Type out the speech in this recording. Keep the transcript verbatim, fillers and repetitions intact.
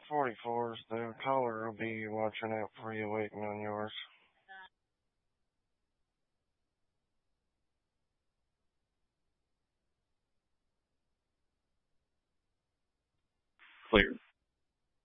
forty-fours, the caller will be watching out for you, waiting on yours. Clear.